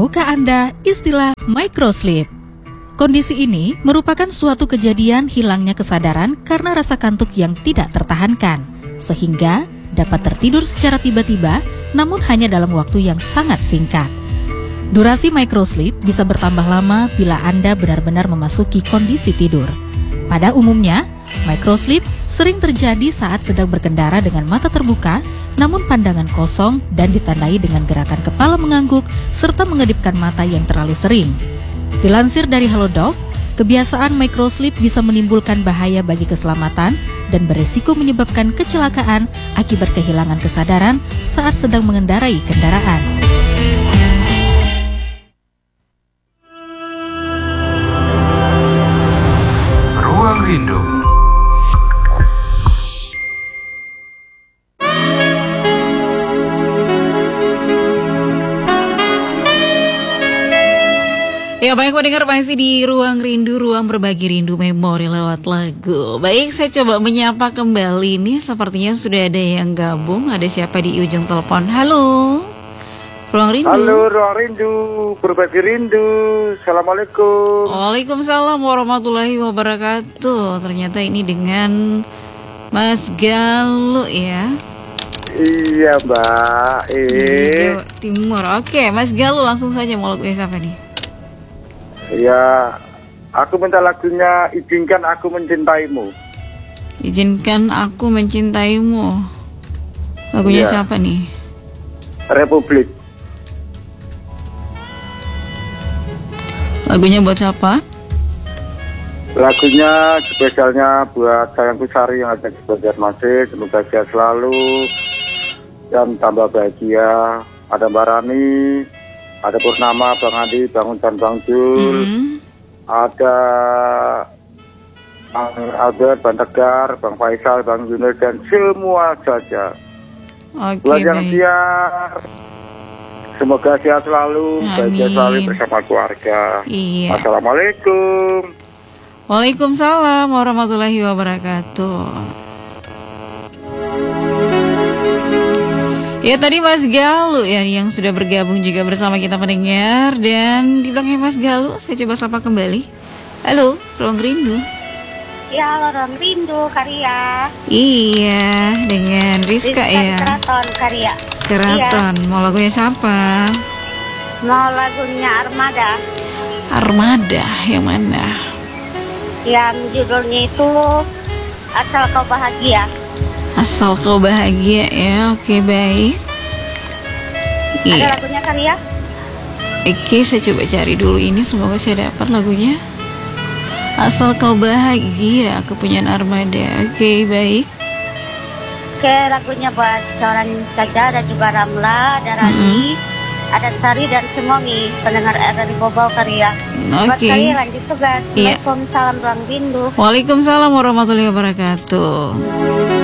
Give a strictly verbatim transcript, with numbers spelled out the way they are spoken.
Tahukah Anda istilah microsleep? Kondisi ini merupakan suatu kejadian hilangnya kesadaran karena rasa kantuk yang tidak tertahankan, sehingga dapat tertidur secara tiba-tiba namun hanya dalam waktu yang sangat singkat. Durasi microsleep bisa bertambah lama bila Anda benar-benar memasuki kondisi tidur. Pada umumnya, microsleep sering terjadi saat sedang berkendara dengan mata terbuka, namun pandangan kosong dan ditandai dengan gerakan kepala mengangguk serta mengedipkan mata yang terlalu sering. Dilansir dari Halodoc, kebiasaan microsleep bisa menimbulkan bahaya bagi keselamatan dan berisiko menyebabkan kecelakaan akibat kehilangan kesadaran saat sedang mengendarai kendaraan. Ruang Rindu. Ya baik pendengar, masih di Ruang Rindu, ruang berbagi rindu memori lewat lagu. Baik, saya coba menyapa kembali nih. Sepertinya sudah ada yang gabung. Ada siapa di ujung telepon? Halo, Ruang Rindu. Halo, Ruang Rindu, berbagi rindu. Assalamualaikum. Waalaikumsalam warahmatullahi wabarakatuh. Ternyata ini dengan Mas Galuh ya. Iya Mbak. Eh. Jawa Timur. Oke, Mas Galuh, langsung saja mau lagu siapa nih? Ya, aku minta lagunya Izinkan Aku Mencintaimu. Izinkan Aku Mencintaimu. Lagunya Ya. siapa nih? Republik. Lagunya buat siapa? Lagunya spesialnya buat sayangku Sari yang ada di Banjarmasin. Semoga sehat selalu dan tambah bahagia. Ada Mbak Rani, ada Purnama, Bang Andi, Bang Untan, Bang Jul, Mm-hmm. ada Bang Albert, Bang Tegar, Bang Faisal, Bang Yunus, dan semua saja. Oke, Buat yang baik. siap, semoga sehat selalu, bahagia Amin. selalu bersama keluarga. Iya. Assalamualaikum. Waalaikumsalam warahmatullahi wabarakatuh. Ya tadi Mas Galuh ya yang sudah bergabung juga bersama kita pendengar. Dan di belakangnya Mas Galuh saya coba sapa kembali. Halo, Ruang Rindu. Ya, Ruang Rindu, Karya. Iya, dengan Rizka, Rizka ya. Keraton, Karya. Keraton, Iya. mau lagunya siapa? Mau lagunya Armada, Armada, yang mana? yang judulnya itu Asal Kau Bahagia. Asal Kau Bahagia ya, oke baik. Ada Iya, lagunya Karya? oke saya coba cari dulu ini, semoga saya dapat lagunya. Asal Kau Bahagia, kepunyaan Armada, oke baik. Oke, lagunya buat seorang Caca dan juga Ramla, ada Rani, ada Sari dan Semongi, pendengar R R I Bobau, Karya. Buat Oke. Karya lanjut tugas. Iya. Assalamualaikum, salam Ruang Rindu. Waalaikumsalam warahmatullahi wabarakatuh.